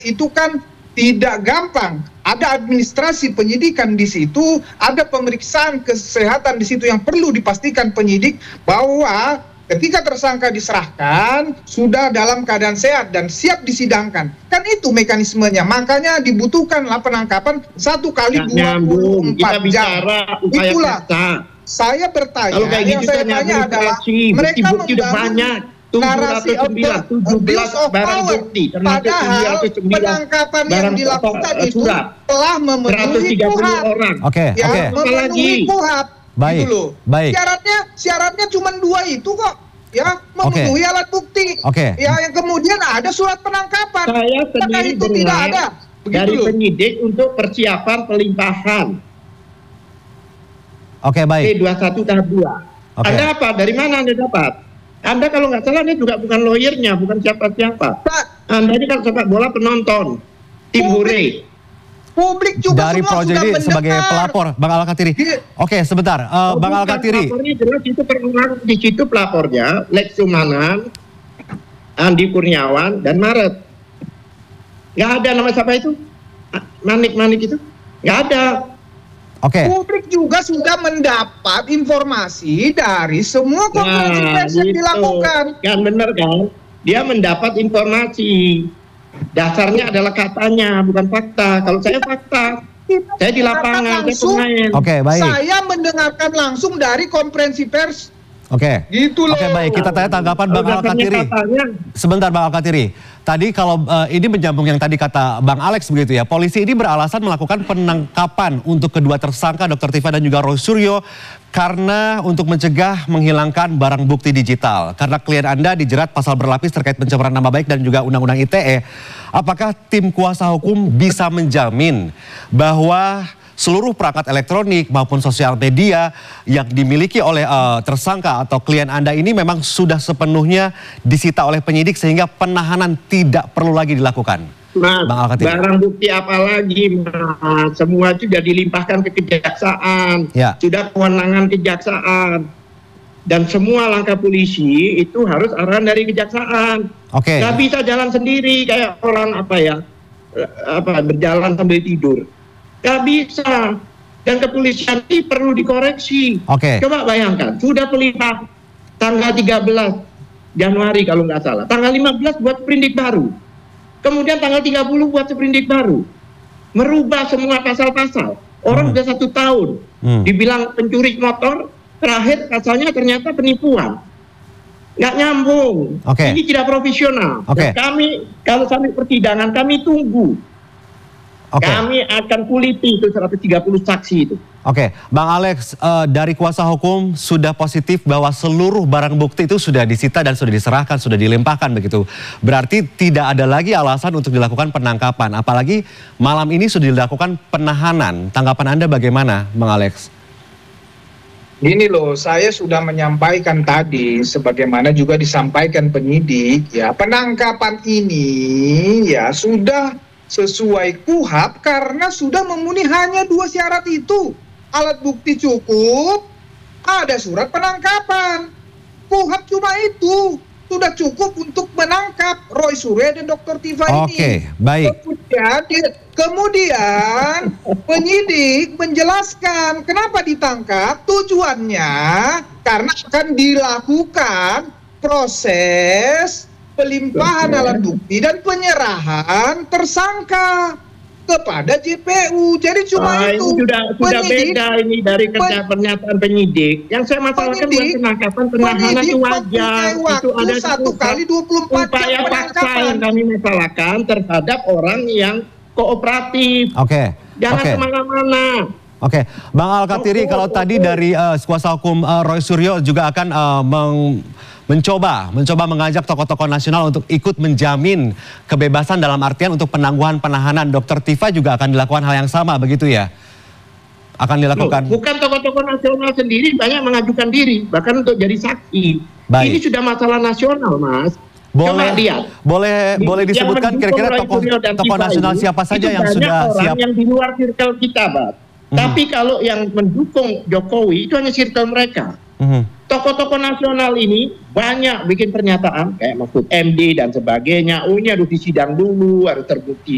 itu kan tidak gampang. Ada administrasi penyidikan di situ, ada pemeriksaan kesehatan di situ yang perlu dipastikan penyidik bahwa ketika tersangka diserahkan sudah dalam keadaan sehat dan siap disidangkan. Kan itu mekanismenya. Makanya dibutuhkanlah penangkapan 1 kali 24 jam. Itulah saya bertanya. Kalau kayak gitu saya tanya adalah mereka membangun narasi abuse of power, padahal penangkapan yang dilakukan itu telah memenuhi KUHP. Memenuhi KUHP. Baik, gitu loh. Baik. Syaratnya cuma 2 itu kok. Ya, memenuhi alat bukti. Ya, yang kemudian ada surat penangkapan. Saya sendiri itu tidak ada. Dari penyidik untuk persiapan pelimpahan. Baik. P21 tahap 2. Anda apa? Dari mana Anda dapat? Anda kalau nggak salah ini juga bukan lawyernya, bukan siapa-siapa. Anda ini kan sepak bola penonton. Tim Hure. Publik juga dari Projo ini sebagai pelapor, Bang Al-Katiri. Oke, sebentar, Bang Al-Katiri. Pelapornya jelas itu perulang di situ pelapornya, Lex Sumanan, Andi Kurniawan, dan Maret. Nggak ada nama siapa itu? Manik itu? Nggak ada. Publik juga sudah mendapat informasi dari semua konferensi pers yang dilakukan. Kan benar kan? Dia mendapat informasi. Dasarnya adalah katanya, bukan fakta. Kalau saya fakta, saya di lapangan, saya pemain. Saya mendengarkan langsung dari konferensi pers. Gitu loh. Baik, kita tanya tanggapan Bang Al-Katiri. Sebentar Bang Al-Katiri. Tadi kalau ini menyambung yang tadi kata Bang Alex begitu ya. Polisi ini beralasan melakukan penangkapan untuk kedua tersangka Dr. Tifa dan juga Roy Suryo karena untuk mencegah menghilangkan barang bukti digital. Karena klien Anda dijerat pasal berlapis terkait pencemaran nama baik dan juga Undang-Undang ITE. Apakah tim kuasa hukum bisa menjamin bahwa seluruh perangkat elektronik maupun sosial media yang dimiliki oleh tersangka atau klien Anda ini memang sudah sepenuhnya disita oleh penyidik sehingga penahanan tidak perlu lagi dilakukan? Mas, barang bukti apa lagi, Mas? Semua itu sudah dilimpahkan ke kejaksaan, sudah kewenangan kejaksaan. Dan semua langkah polisi itu harus arahan dari kejaksaan. Nggak bisa jalan sendiri kayak orang berjalan sambil tidur. Gak bisa. Dan kepolisian ini perlu dikoreksi. Coba bayangkan, sudah pelimpah tanggal 13 Januari kalau nggak salah. Tanggal 15 buat sprindik baru. Kemudian tanggal 30 buat sprindik baru. Merubah semua pasal-pasal. Orang sudah 1 tahun. Dibilang pencuri motor, terakhir pasalnya ternyata penipuan. Nggak nyambung. Ini tidak profesional. Dan kami, kalau sampai persidangan, kami tunggu. Kami akan kuliti itu 130 saksi itu. Bang Alex, dari kuasa hukum sudah positif bahwa seluruh barang bukti itu sudah disita dan sudah diserahkan, sudah dilimpahkan begitu. Berarti tidak ada lagi alasan untuk dilakukan penangkapan. Apalagi malam ini sudah dilakukan penahanan. Tanggapan Anda bagaimana, Bang Alex? Gini loh, saya sudah menyampaikan tadi, sebagaimana juga disampaikan penyidik, ya penangkapan ini ya sudah sesuai KUHP karena sudah memenuhi hanya 2 syarat itu. Alat bukti cukup, ada surat penangkapan. KUHP cuma itu. Sudah cukup untuk menangkap Roy Suryo dan Dr. Tifa ini. Baik. Kemudian penyidik menjelaskan kenapa ditangkap, tujuannya karena akan dilakukan proses pelimpahan alat bukti dan penyerahan tersangka kepada JPU. Jadi cuma itu. Sudah beda ini dari pernyataan penyidik. Yang saya masalahkan bukan penangkapan, penahanan itu wajar. Itu ada 1 kali 24 jam paksa yang kami masalahkan terhadap orang yang kooperatif. Jangan kemana-mana. Bang Al-Katiri, kalau tadi dari kuasa hukum Roy Suryo juga akan mencoba mengajak tokoh-tokoh nasional untuk ikut menjamin kebebasan dalam artian untuk penangguhan penahanan. Dr. Tifa juga akan dilakukan hal yang sama, begitu ya? Akan dilakukan. Bukan tokoh-tokoh nasional sendiri banyak mengajukan diri, bahkan untuk jadi saksi. Ini sudah masalah nasional, Mas. Boleh disebutkan kira-kira tokoh nasional siapa saja yang sudah siap? Yang di luar circle kita, Pak. Tapi kalau yang mendukung Jokowi itu hanya circle mereka. Tokoh-tokoh nasional ini banyak bikin pernyataan kayak Mahfud MD dan sebagainya. Ini harus disidang dulu, harus terbukti.